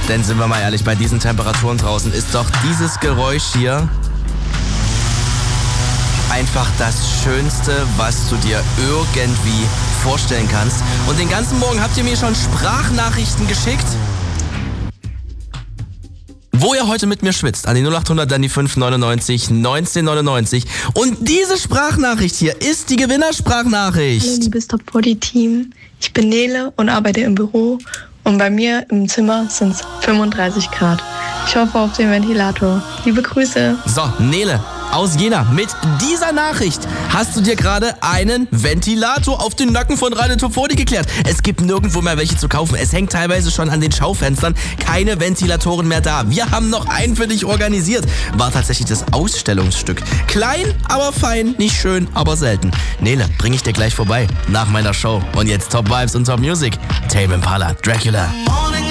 Denn sind wir mal ehrlich, bei diesen Temperaturen draußen ist doch dieses Geräusch hier einfach das Schönste, was du dir irgendwie vorstellen kannst. Und den ganzen Morgen habt ihr mir schon Sprachnachrichten geschickt, wo ihr heute mit mir schwitzt. An die 0800, dann die 599 1999. Und diese Sprachnachricht hier ist die Gewinnersprachnachricht. Hallo liebes Top 40 Team, ich bin Nele und arbeite im Büro. Und bei mir im Zimmer sind es 35 Grad. Ich hoffe auf den Ventilator. Liebe Grüße. So, Nele aus Jena, mit dieser Nachricht hast du dir gerade einen Ventilator auf den Nacken von Radio Top 40 geklärt. Es gibt nirgendwo mehr welche zu kaufen. Es hängt teilweise schon an den Schaufenstern keine Ventilatoren mehr da. Wir haben noch einen für dich organisiert. War tatsächlich das Ausstellungsstück. Klein, aber fein, nicht schön, aber selten. Nele, bring ich dir gleich vorbei nach meiner Show. Und jetzt Top Vibes und Top Music. Tame Impala, Dracula.